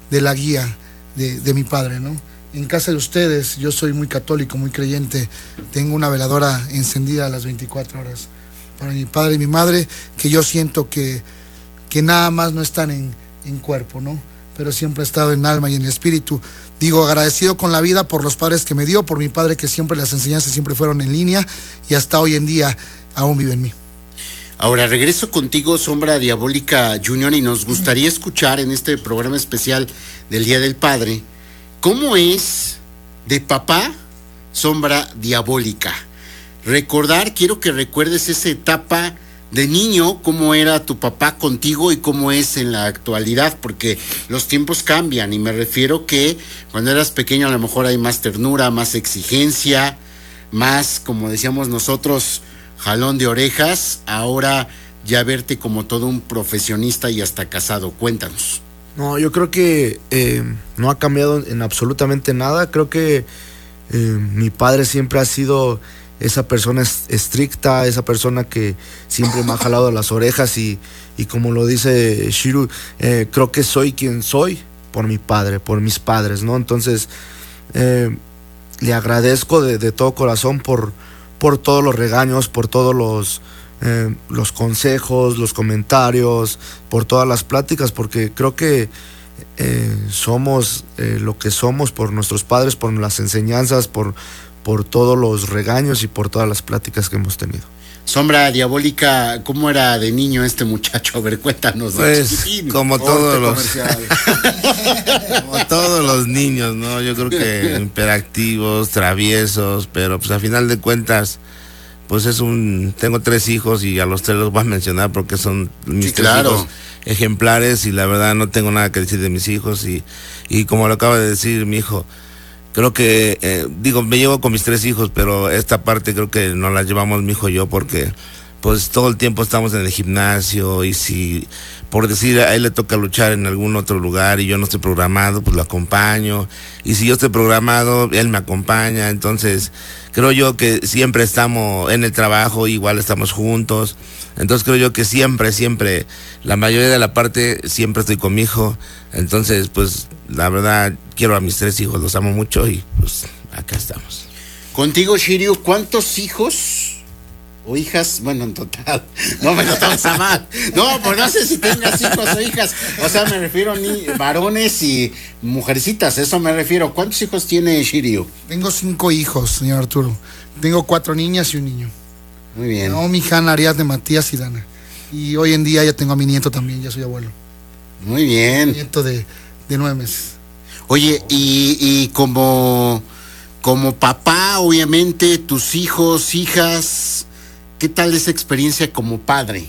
de la guía de mi padre, ¿no? En casa de ustedes, yo soy muy católico, muy creyente, tengo una veladora encendida a las 24 horas para mi padre y mi madre, que yo siento que nada más no están en cuerpo, ¿no? Pero siempre ha estado en alma y en espíritu. Digo, agradecido con la vida por los padres que me dio, por mi padre, que siempre las enseñanzas siempre fueron en línea y hasta hoy en día aún vive en mí. Ahora regreso contigo, Sombra Diabólica Junior, y nos gustaría escuchar en este programa especial del Día del Padre, ¿cómo es de papá Sombra Diabólica? Quiero que recuerdes esa etapa de niño, cómo era tu papá contigo y cómo es en la actualidad, porque los tiempos cambian, y me refiero que cuando eras pequeño a lo mejor hay más ternura, más exigencia, más, como decíamos nosotros, jalón de orejas. Ahora ya verte como todo un profesionista y hasta casado. Cuéntanos. No, yo creo que no ha cambiado en absolutamente nada. Creo que mi padre siempre ha sido esa persona estricta, esa persona que siempre me ha jalado las orejas y como lo dice Shiru, creo que soy quien soy por mi padre, por mis padres, ¿no? Entonces, le agradezco de todo corazón por todos los regaños, por todos los consejos, los comentarios, por todas las pláticas, porque creo que somos lo que somos por nuestros padres, por las enseñanzas, por todos los regaños y por todas las pláticas que hemos tenido. Sombra Diabólica, ¿cómo era de niño este muchacho? A ver, cuéntanos. Pues, como todos los niños, ¿no? Yo creo que hiperactivos, traviesos, pero pues a final de cuentas, pues tengo 3 hijos y a los 3 los voy a mencionar porque son mis 3 hijos ejemplares, y la verdad no tengo nada que decir de mis hijos, y como lo acaba de decir mi hijo, creo que, me llevo con mis 3 hijos, pero esta parte creo que nos la llevamos mi hijo y yo, porque pues todo el tiempo estamos en el gimnasio, y si, por decir, a él le toca luchar en algún otro lugar y yo no estoy programado, pues lo acompaño, y si yo estoy programado, él me acompaña. Entonces creo yo que siempre estamos en el trabajo, igual estamos juntos. Entonces creo yo que siempre, la mayoría de la parte, siempre estoy con mi hijo. Entonces, pues, la verdad, quiero a mis 3 hijos, los amo mucho, y pues, acá estamos. Contigo, Shiryu, ¿cuántos hijos o hijas? Bueno, en total, no me lo tomes a mal. No, pues no sé si tengas hijos o hijas. O sea, me refiero a varones y mujercitas, eso me refiero. ¿Cuántos hijos tiene Shiryu? Tengo 5 hijos, señor Arturo. Tengo 4 niñas y un niño. Muy bien. Naomi, Hanna, Ariadne, Matías y Dana. Y hoy en día ya tengo a mi nieto también, ya soy abuelo. Muy bien. Nieto de 9 meses. Oye, y como papá, obviamente, tus hijos, hijas, ¿qué tal esa experiencia como padre?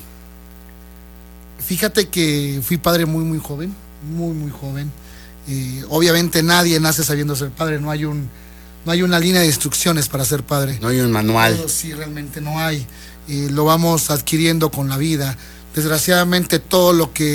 Fíjate que fui padre muy, muy joven, muy joven. Obviamente nadie nace sabiendo ser padre, no hay una línea de instrucciones para ser padre. No hay un manual. Sí, realmente no hay. Lo vamos adquiriendo con la vida. Desgraciadamente todo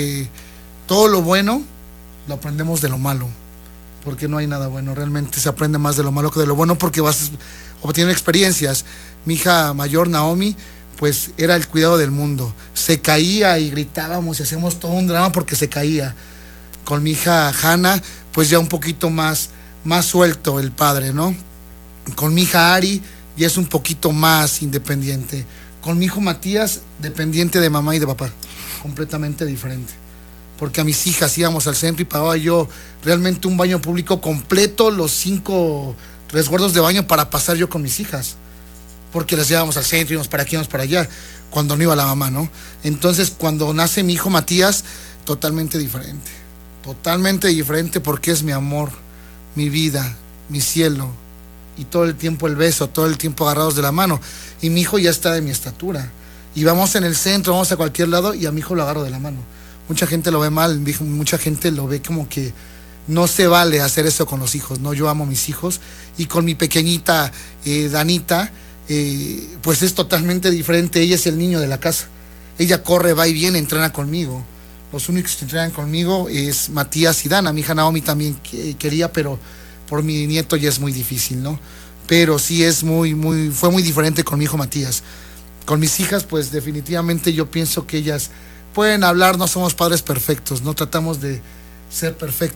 lo bueno lo aprendemos de lo malo, porque no hay nada bueno. Realmente se aprende más de lo malo que de lo bueno, porque vas obteniendo experiencias. Mi hija mayor, Naomi, pues era el cuidado del mundo. Se caía y gritábamos y hacíamos todo un drama porque se caía. Con mi hija Hanna, pues ya un poquito más suelto el padre, ¿no? Con mi hija Ari ya es un poquito más independiente. Con mi hijo Matías, dependiente de mamá y de papá, completamente diferente. Porque a mis hijas íbamos al centro y pagaba yo realmente un baño público completo, los 5 resguardos de baño para pasar yo con mis hijas. Porque las llevábamos al centro, íbamos para aquí, íbamos para allá, cuando no iba la mamá, ¿no? Entonces, cuando nace mi hijo Matías, totalmente diferente. Totalmente diferente, porque es mi amor, mi vida, mi cielo. Y todo el tiempo el beso, todo el tiempo agarrados de la mano. Y mi hijo ya está de mi estatura. Y vamos en el centro, vamos a cualquier lado y a mi hijo lo agarro de la mano. Mucha gente lo ve mal, mucha gente lo ve como que no se vale hacer eso con los hijos, ¿no? Yo amo a mis hijos, y con mi pequeñita Danita, pues es totalmente diferente. Ella es el niño de la casa. Ella corre, va y viene, entrena conmigo. Los únicos que entrenan conmigo es Matías y Dana. Mi hija Naomi también quería, pero por mi nieto ya es muy difícil, ¿no? Pero sí fue muy diferente con mi hijo Matías. Con mis hijas, pues definitivamente yo pienso que ellas pueden hablar, no somos padres perfectos, no tratamos de ser perfectos.